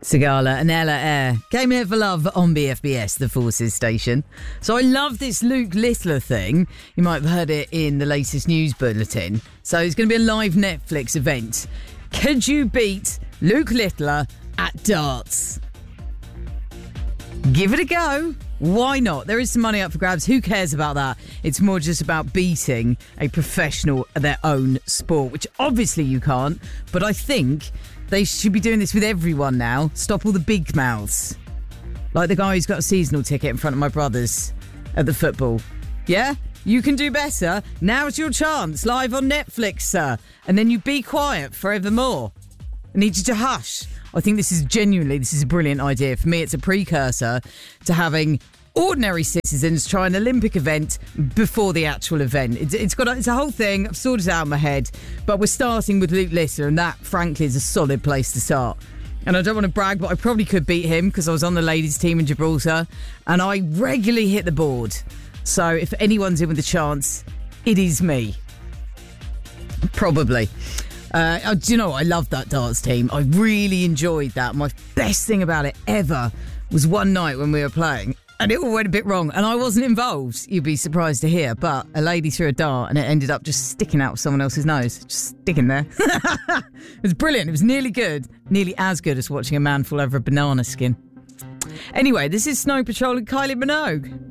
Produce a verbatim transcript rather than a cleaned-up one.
Sigala and Ella Air came here for love on B F B S, the Forces station. So I love this Luke Littler thing. You might have heard it in the latest news bulletin. So it's going to be a live Netflix event. Could you beat Luke Littler at darts? Give it a go. Why not? There is some money up for grabs. Who cares about that? It's more just about beating a professional at their own sport, which obviously you can't. But I think they should be doing this with everyone now. Stop all the big mouths. Like the guy who's got a seasonal ticket in front of my brothers at the football. Yeah? You can do better. Now's your chance. Live on Netflix, sir. And then you be quiet forevermore. I need you to hush. I think this is genuinely, this is a brilliant idea. For me, it's a precursor to having ordinary citizens try an Olympic event before the actual event. It's, it's got a, it's a whole thing. I've sorted it out in my head. But we're starting with Luke Littler, and that, frankly, is a solid place to start. And I don't want to brag, but I probably could beat him because I was on the ladies' team in Gibraltar, and I regularly hit the board. So if anyone's in with a chance, it is me. Probably. Uh, do you know what? I loved that darts team. I really enjoyed that. My best thing about it ever was one night when we were playing and it all went a bit wrong and I wasn't involved. You'd be surprised to hear, but a lady threw a dart and it ended up just sticking out of someone else's nose. Just sticking there. It was brilliant. It was nearly good. Nearly as good as watching a man fall over a banana skin. Anyway, this is Snow Patrol and Kylie Minogue.